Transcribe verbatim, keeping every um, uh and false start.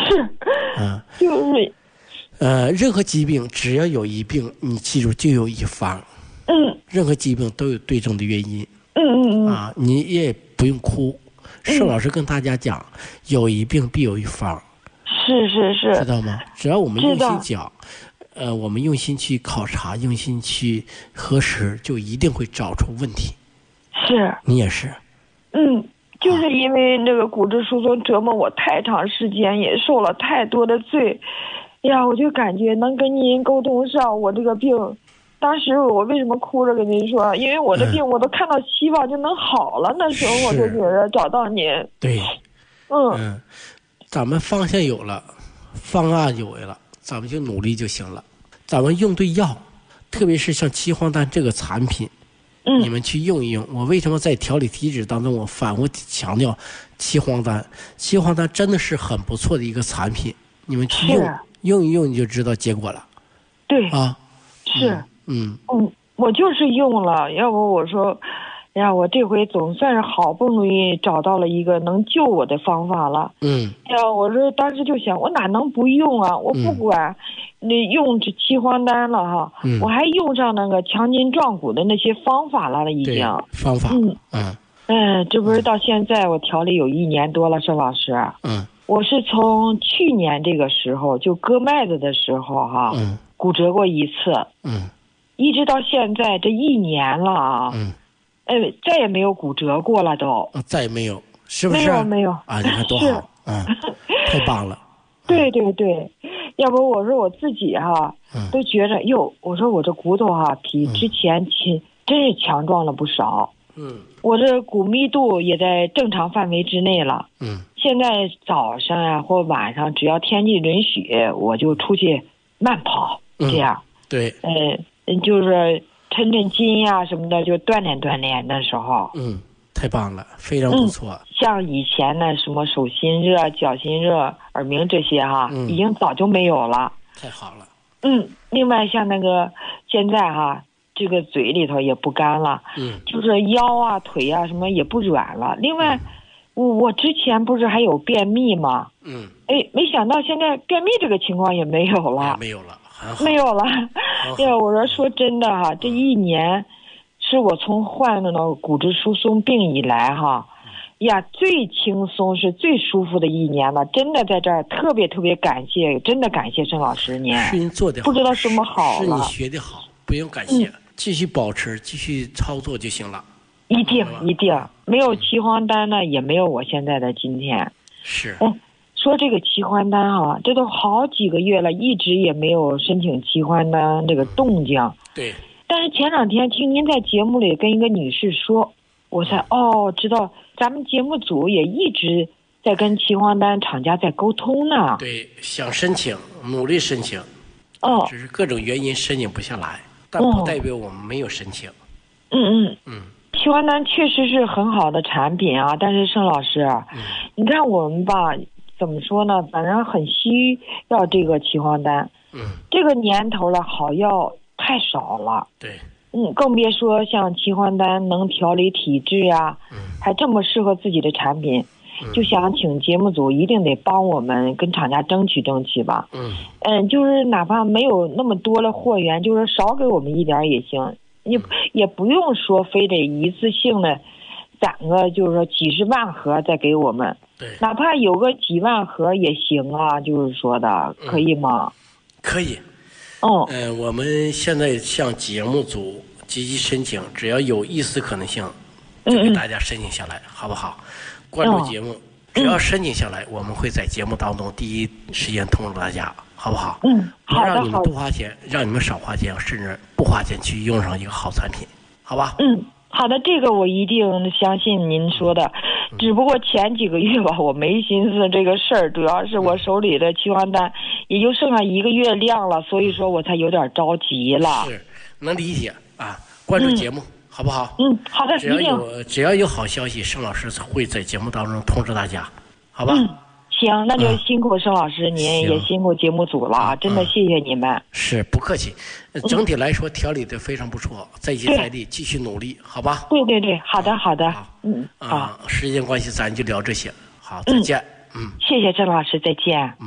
是， 嗯， 就是， 呃，任何疾病只要有一病，你记住就有一方。 嗯， 任何疾病都有对症的原因。 嗯嗯嗯。 啊，你也不用哭。盛老师跟大家讲，嗯、有一病必有一方。 是是是。 知道吗？只要我们用心讲，呃，我们用心去考察，用心去核实，就一定会找出问题。 是。 你也是。 嗯。就是因为那个骨质疏松折磨我太长时间，也受了太多的罪。哎呀，我就感觉能跟您沟通上，我这个病，当时我为什么哭着跟您说？因为我的病我都看到希望就能好了，嗯、那时候我就觉得找到您。 对。 嗯嗯，咱们方向有了，方案有了，咱们就努力就行了。咱们用对药，特别是像七黄丹这个产品。 嗯、 你们去用一用。我为什么在调理体质当中，我反复强调七黄丹？七黄丹真的是很不错的一个产品，你们去用用一用，你就知道结果了。 对啊， 是， 嗯嗯, 嗯，我就是用了，要不我说，哎呀，我这回总算是好不容易找到了一个能救我的方法了。 嗯， 哎呀，我说当时就想，我哪能不用啊？我不管。嗯那用这七黄丹了哈、嗯，我还用上那个强筋壮骨的那些方法了，已经方法， 嗯嗯， 嗯，这不是到现在我调理有一年多了，盛老师， 嗯， 我是从去年这个时候就割麦子的时候哈， 嗯， 骨折过一次， 嗯， 一直到现在这一年了啊， 嗯， 哎，再也没有骨折过了都， 啊、再也没有，是不是？ 没有没有啊，你看多好，嗯，太棒了。 对对对，要不我说我自己哈、 嗯、 都觉着哟，我说我这骨头哈、啊、比之前强、嗯、真是强壮了不少。 嗯， 我这骨密度也在正常范围之内了。 嗯， 现在早上啊或晚上，只要天气允许，我就出去慢跑， 嗯、 这样。 对。 嗯，就是抻抻筋呀、啊、什么的，就锻炼锻炼那时候。 嗯。太棒了，非常不错。 嗯、像以前呢，什么手心热、脚心热、耳鸣这些哈、 嗯， 已经早就没有了。 太好了。 嗯，另外像那个现在哈，这个嘴里头也不干了。 嗯， 就是腰啊、腿啊什么也不软了。另外，嗯、我我之前不是还有便秘吗？ 嗯。 哎，没想到现在便秘这个情况也没有了。 没有了，很好。 没有了。哎呀，我说说真的哈，这一年。是我从患了那骨质疏松病以来哈，呀，最轻松是最舒服的一年了。真的在这儿特别特别感谢，真的感谢盛老师您。 是您做的好， 不知道什么好了。 是你学的好，不用感谢，嗯、继续保持，继续操作就行了。 一定一定，没有七黄丹呢，也没有我现在的今天。 是。 嗯，说这个七黄丹哈，这都好几个月了，一直也没有申请七黄丹这个动静。 嗯、对。 但是前两天听您在节目里跟一个女士说，我才哦知道咱们节目组也一直在跟七黄丹厂家在沟通呢。 对，想申请，努力申请， 哦， 只是各种原因申请不下来，但不代表我们没有申请。 嗯嗯嗯， 七黄丹确实是很好的产品啊，但是盛老师， 嗯、 你看我们吧，怎么说呢？反正很需要这个七黄丹。 嗯， 这个年头了，好药太少了。 对。 嗯，更别说像七黄丹能调理体质呀、啊， 嗯、 还这么适合自己的产品，嗯、就想请节目组一定得帮我们跟厂家争取争取吧。 嗯嗯，就是哪怕没有那么多的货源，就是少给我们一点也行，也也不用说非得一次性的攒个就是说几十万盒再给我们， 对， 哪怕有个几万盒也行啊，就是说的，可以吗？ 嗯、可以。 哦， 呃，我们现在向节目组积极申请，只要有一丝可能性，就给大家申请下来，嗯、好不好？关注节目，嗯、只要申请下来，我们会在节目当中第一时间通知大家，好不好？ 嗯，好的， 不让你们多花钱，让你们少花钱，甚至不花钱去用上一个好产品，好吧？ 嗯。好的，这个我一定相信您说的，只不过前几个月吧，我没心思这个事儿，主要是我手里的七黄丹也就剩下一个月量了，所以说我才有点着急了。 是，能理解啊，关注节目、嗯、好不好？ 嗯，好的， 只要有只要有好消息，盛老师会在节目当中通知大家，好吧？ 嗯，行，那就辛苦盛老师，您、嗯、也辛苦节目组了啊，真的谢谢你们。 是，不客气。整体来说调理的非常不错，再接再厉，继续努力，好吧？ 对对对，好的好的， 好嗯，好。 啊，时间关系咱就聊这些，好，再见。嗯， 谢谢郑老师，再见。